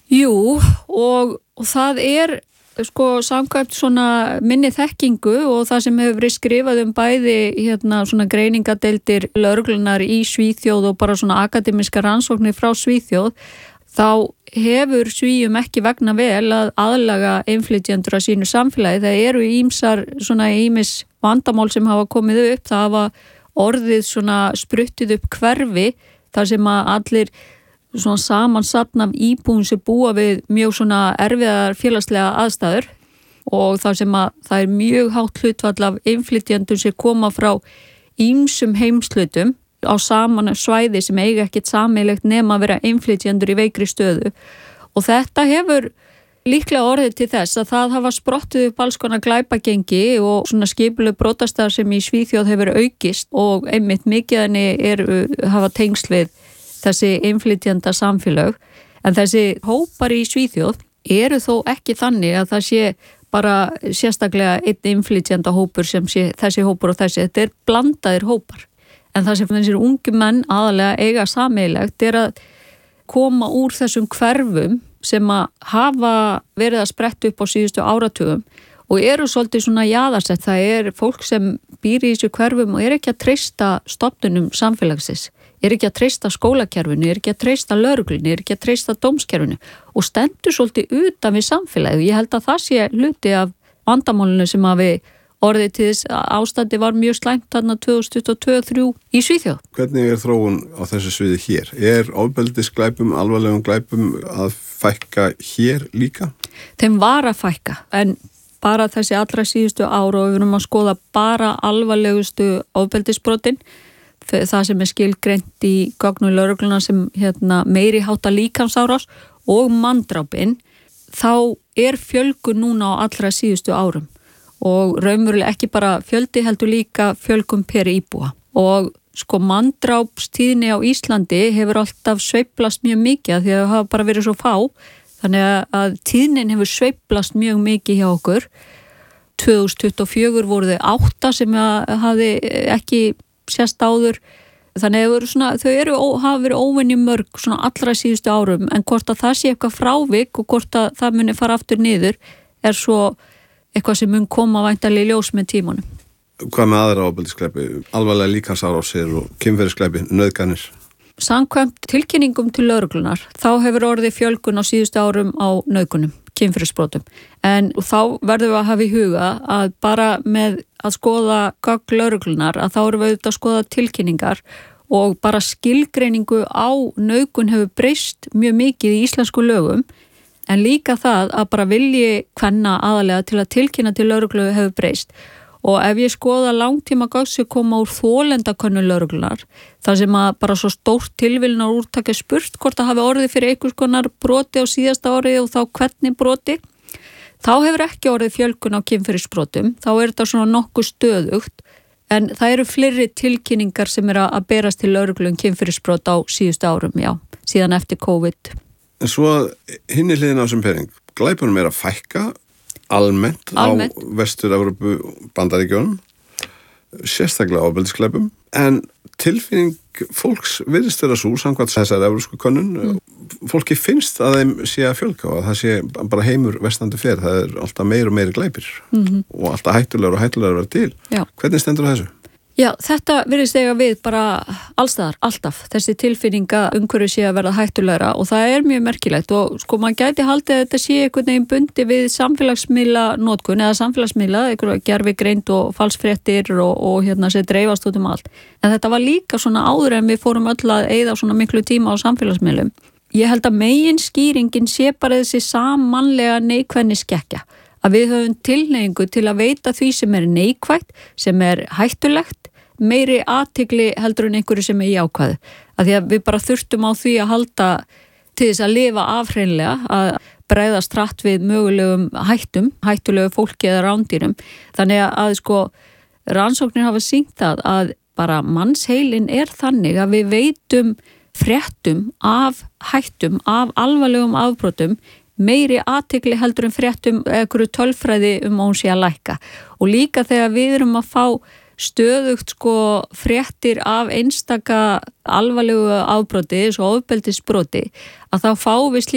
Jú, og það samkvæmt svona minni þekkingu og það sem hefur verið skrifað bæði svona greiningadeildir lögreglunnar í Svíþjóð og bara svona akademiska rannsóknir frá Svíþjóð, þá hefur Svíum ekki vegna vel að aðlaga innflytjendur að sínu samfélagi. Það eru ýmis vandamál sem hafa komið upp, það hafa orðið svona spruttið upp hverfi þar sem að allir svona samansafn af íbúum sem búa við mjög svona erfiðar félagslega aðstæður og þar sem að það mjög hátt hlutfall af innflytjendum sem koma frá ýmsum heimshlutum á saman svæði sem eiga ekkert sameiginlegt nema að vera innflytjendur í veikri stöðu. Og þetta hefur líklega orðið til þess að það hafa sprottið upp alls konar glæpagengi og svona skipulög brotastar sem í Svíþjóð hefur aukist og einmitt mikið henni hafa tengsl við þessi innflytjenda samfélög, en þessi hópar í Svíþjóð eru þó ekki þannig að það sé bara sérstaklega einn innflytjenda hópur sem sé þessi hópur og þessi, þetta blandaðir hópar. En það sem þessir ungu menn aðalega eiga sameiginlegt að koma úr þessum hverfum sem að hafa verið að spretta upp á síðustu áratugum og eru svolítið svona jaðarsett. Það fólk sem býr í þessu hverfum og ekki að treysta stofnunum samfélagsins, ekki að treysta skólakerfinu, ekki að treysta lögreglunni, ekki að treysta dómskerfinu og stendur svolítið utan við samfélagið. Ég held að það sé hluti af vandamálinu sem að við orðið til þess ástandi var mjög slæmt þarna 2022-2023 í Svíþjóð. Hvernig þróun á þessu sviði hér? Ofbeldisglæpum, alvarlegum glæpum að fækka hér líka? Þeim var að fækka, en bara þessi allra síðustu ára og við erum að skoða bara alvarlegustu ofbeldisbrotin, það sem skilgreint í gögnum lögreglunnar sem meiri hátta líkamsárás og manndrápin, þá fjölgun núna á allra síðustu árum og raunverulega ekki bara fjöldi heldur líka fjölgun per íbúa og manndrápstíðni á Íslandi hefur alltaf sveiflast mjög mikið því að það hafa bara verið svo fá, þannig að tíðnin hefur sveiflast mjög mikið hjá okkur. 2024 voru þau 8 sem hafði ekki sést áður, þannig að þau hafa verið óvenju mörg svona allra síðustu árum, en hvort að það sé eitthvað frávik og hvort að það muni fara aftur niður svo eitthvað sem mun koma væntanlega í ljós með tímanum. Hvað með aðra ofbeldisglæpi, alvarlega líkamsárásir og kynferðisglæpi, nauðganir? Samkvæmt tilkynningum til lögreglunnar, þá hefur orðið fjölgun á síðustu árum á nauðgunum, kynferðisbrotum. En þá verðum við að hafa í huga að bara með að skoða gögn lögreglunnar, að þá erum við auðvitað að skoða tilkynningar og bara skilgreiningu á nauðgun hefur breyst mjög mikið í íslensku lögum, en líka það að bara vilji kvenna aðalega til að tilkynna til lögreglu hefur breyst. Og ef ég skoða langtíma gögn sem koma úr þolendakönnun lögreglunar, þar sem að bara svo stórt tilviljunar úrtak spurt hvort það hafi orðið fyrir einhvers konar broti á síðasta árið og þá hvernig broti, þá hefur ekki orðið fjölgun á kynferðisbrotum, þá þetta svona nokkuð stöðugt, en það eru fleiri tilkynningar sem að berast til lögreglu kynferðisbrot á síðustu árum, já, síðan eftir COVID. En svo hinni hliðin á þessum pening, glæpunum að fækka almennt á Vestur-Evrópu Bandaríkjunum, sérstaklega ofbeldisglæpum, en tilfinning fólks virðist vera svo samkvæmt þessari evrópsku könnun, fólki finnst að þeim sé að fjölga og það sé bara heimur versnandi fer, það alltaf meiri og meiri glæpir og alltaf hættulegur að vera til. Já. Hvernig stendur þessu? Já, þetta virðist eiga við bara allstaðar, alltaf. Þessi tilfinninga umhverju sé að verða hættulegra og það mjög merkilegt og maður gæti haldið að þetta sé einhvern veginn bundi við samfélagsmiðla notkun eða samfélagsmiðla, einhverja gervigreind og falsfréttir og sem dreifast út allt. En þetta var líka svona áður en við fórum öll að eyða svona miklu tíma á samfélagsmiðlum. Ég held að megin skýringin sé bara þessi sammannlega neikvæðni skekkja. Að við höfum tilhneigingu til að veita því sem neikvætt, sem hættulegt, meiri athygli heldur en einhverju sem jákvæðu. Að því að við bara þurftum á því að halda til þess að lifa afhreinlega, að bregðast hratt við mögulegum hættulegu fólki eða rándýrum. Þannig að rannsóknir hafa sýnt það að bara mannsheilin þannig að við veitum fréttum af hættum, af alvarlegum afbrotum, meiri athygli heldur en fréttum einhverju tölfræði hún sé að lækka. Og líka þegar við erum að fá stöðugt fréttir af einstaka alvarlegu afbroti, svo ofbeldisbroti, að þá fáum við